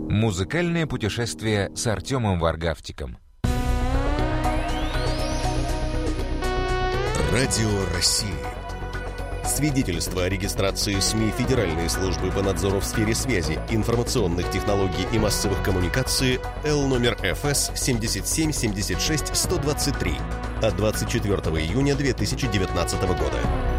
Музыкальное путешествие с Артемом Варгавтиком. Радио России. Свидетельство о регистрации СМИ Федеральной службы по надзору в сфере связи, информационных технологий и массовых коммуникаций Л номер ФС 7776-123 от 24 июня 2019 года.